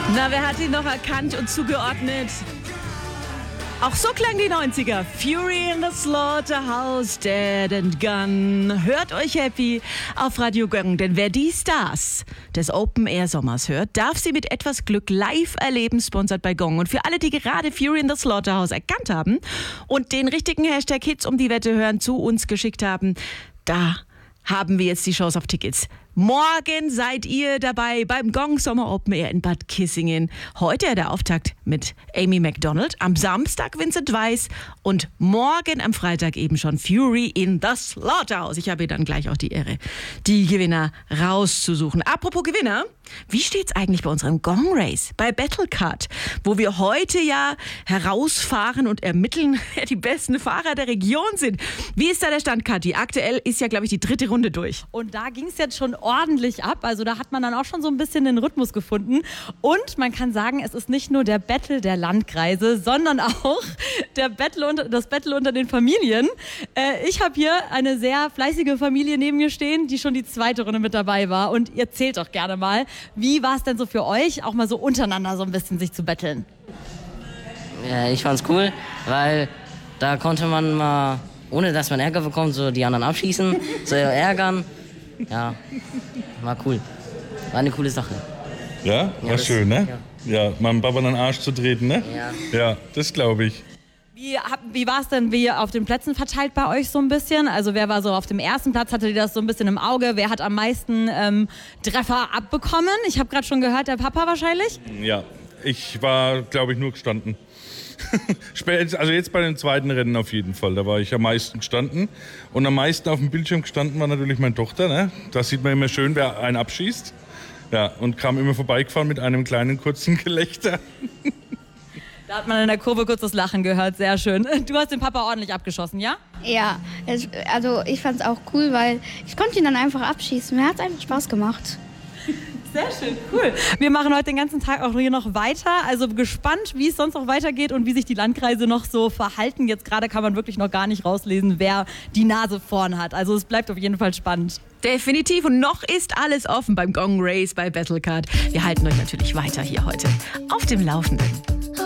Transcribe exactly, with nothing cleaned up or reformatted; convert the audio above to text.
Na, wer hat ihn noch erkannt und zugeordnet? Auch so klang die neunziger. Fury in the Slaughterhouse, Dead and Gone. Hört euch happy auf Radio Gong, denn wer die Stars des Open Air Sommers hört, darf sie mit etwas Glück live erleben, sponsert bei Gong. Und für alle, die gerade Fury in the Slaughterhouse erkannt haben und den richtigen Hashtag Hits um die Wette hören zu uns geschickt haben, da haben wir jetzt die Chance auf Tickets. Morgen seid ihr dabei beim Gong Sommer Open Air in Bad Kissingen. Heute der Auftakt mit Amy Macdonald, am Samstag Vincent Weiss und morgen am Freitag eben schon Fury in the Slaughterhouse. Ich habe hier dann gleich auch die Ehre, die Gewinner rauszusuchen. Apropos Gewinner, wie steht's eigentlich bei unserem Gong Race, bei Battlecard, wo wir heute ja herausfahren und ermitteln, wer die besten Fahrer der Region sind. Wie ist da der Stand, Kathi? Aktuell ist ja, glaube ich, die dritte Runde durch. Und da ging es jetzt schon ordentlich ab. Also da hat man dann auch schon so ein bisschen den Rhythmus gefunden. Und man kann sagen, es ist nicht nur der Battle der Landkreise, sondern auch der Battle unter, das Battle unter den Familien. Äh, ich habe hier eine sehr fleißige Familie neben mir stehen, die schon die zweite Runde mit dabei war. Und ihr zählt doch gerne mal, wie war es denn so für euch, auch mal so untereinander so ein bisschen sich zu betteln? Ja, ich fand's cool, weil da konnte man mal, ohne dass man Ärger bekommt, so die anderen abschießen, so ärgern. Ja, war cool. War eine coole Sache. Ja, war ja, schön, ne? Ja. ja, meinem Papa an den Arsch zu treten, ne? Ja. Ja, das glaube ich. Wie, wie war es denn wie auf den Plätzen verteilt bei euch so ein bisschen? Also wer war so auf dem ersten Platz? Hattet ihr das so ein bisschen im Auge? Wer hat am meisten ähm, Treffer abbekommen? Ich habe gerade schon gehört, der Papa wahrscheinlich? Ja, ich war, glaube ich, nur gestanden. Also jetzt bei dem zweiten Rennen auf jeden Fall, da war ich am meisten gestanden. Und am meisten auf dem Bildschirm gestanden war natürlich meine Tochter. Ne? Da sieht man immer schön, wer einen abschießt. Ja, und kam immer vorbeigefahren mit einem kleinen kurzen Gelächter. Da hat man in der Kurve kurz das Lachen gehört, sehr schön. Du hast den Papa ordentlich abgeschossen, ja? Ja, es, also ich fand es auch cool, weil ich konnte ihn dann einfach abschießen. Mir hat es einfach Spaß gemacht. Sehr schön, cool. Wir machen heute den ganzen Tag auch hier noch weiter. Also gespannt, wie es sonst noch weitergeht und wie sich die Landkreise noch so verhalten. Jetzt gerade kann man wirklich noch gar nicht rauslesen, wer die Nase vorn hat. Also es bleibt auf jeden Fall spannend. Definitiv. Und noch ist alles offen beim Gong Race bei Battlecard. Wir halten euch natürlich weiter hier heute auf dem Laufenden.